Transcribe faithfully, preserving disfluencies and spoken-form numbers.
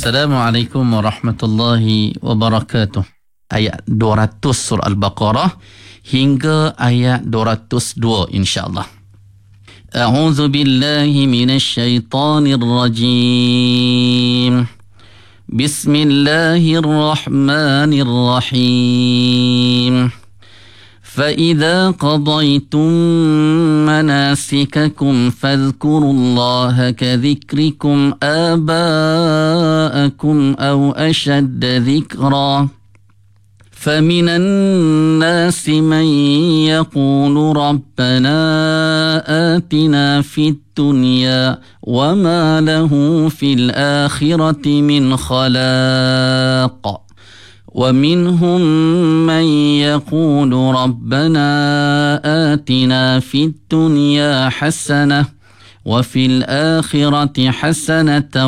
Assalamualaikum warahmatullahi wabarakatuh. Ayat dua ratus surah Al-Baqarah hingga ayat dua ratus dua insya-Allah. A'udzu billahi minasy syaithanir rajim. Bismillahirrahmanirrahim. فإذا قضيتم مناسككم فاذكروا الله كذكركم آباءكم أو أشد ذكرا فمن الناس من يقول ربنا آتنا في الدنيا وما له في الآخرة من خلاق ومنهم من يقول ربنا آتنا في الدنيا حسنة وفي الآخرة حسنة